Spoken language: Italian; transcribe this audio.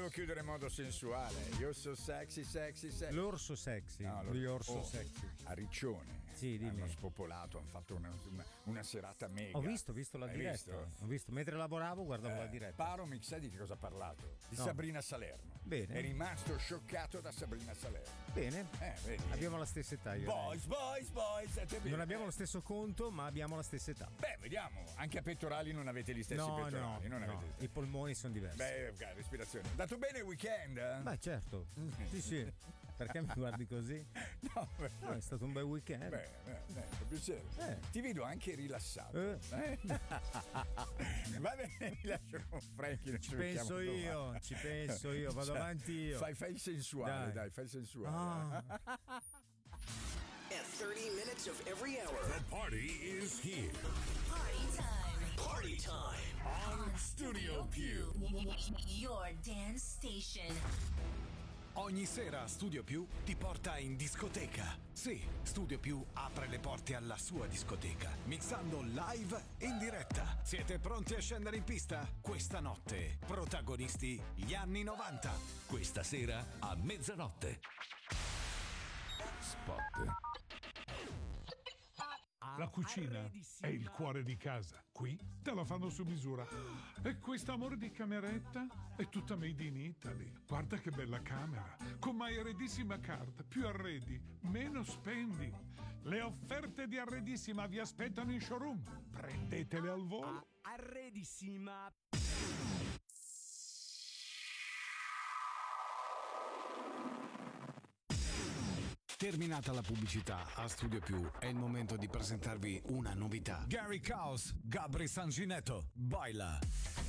chiudere in modo sensuale. You're so sexy, sexy, sexy. L'orso sexy. No, You're so sexy. A Riccione. Sì, dimmi. Hanno spopolato, hanno fatto una serata mega. Ho visto la Hai diretta. visto? Ho visto, mentre lavoravo guardavo la diretta. Paromix, sai di che cosa ha parlato? Di No. Sabrina Salerno. Bene. È rimasto scioccato da Sabrina Salerno. Bene. Vedi? Abbiamo la stessa età io. Boys. Non abbiamo lo stesso conto, ma abbiamo la stessa età. Beh, vediamo. Anche a pettorali non avete gli stessi pettorali. Non avete gli stessi. I polmoni sono diversi. Beh, respirazione. Dato bene il weekend? Beh, certo. Sì. Perché mi guardi così? No, è stato un bel weekend. Beh, per piacere. Ti vedo anche rilassato. Va bene, mi lascio con Frankie. Ci penso io, vado avanti io. Fai il sensuale, dai, fai il sensuale. At 30 minutes of every hour. The party is here. Party time. On Studio Più. Your dance station. Ogni sera Studio Più ti porta in discoteca. Sì, Studio Più apre le porte alla sua discoteca, mixando live in diretta. Siete pronti a scendere in pista? Questa notte, protagonisti gli anni 90. Questa sera a mezzanotte. Spot. La cucina è il cuore di casa. Qui te la fanno su misura. E questo amore di cameretta è tutta made in Italy. Guarda che bella camera. Con My Arredissima Card. Più arredi, meno spendi. Le offerte di Arredissima vi aspettano in showroom. Prendetele al volo. Arredissima. Terminata la pubblicità a Studio Più, è il momento di presentarvi una novità. Gary Caos, Gabri Sanginetto, baila.